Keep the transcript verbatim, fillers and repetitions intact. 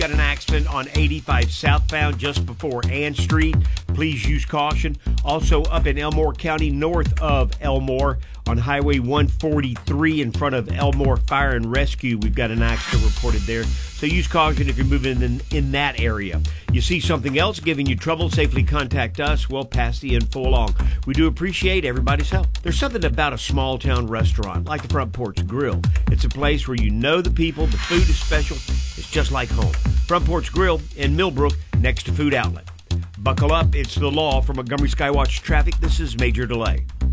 Got an accident on eighty-five southbound just before Ann Street. Please use caution. Also up in Elmore County, north of Elmore, on Highway one forty-three in front of Elmore Fire and Rescue. We've got an accident reported there. So use caution if you're moving in, in that area. You see something else giving you trouble, safely contact us. We'll pass the info along. We do appreciate everybody's help. There's something about a small town restaurant like the Front Porch Grill. It's a place where you know the people, the food is special. It's just like home. Front Porch Grill in Millbrook, next to Food Outlet. Buckle up, it's the law. From Montgomery Skywatch Traffic, this is Major Delay.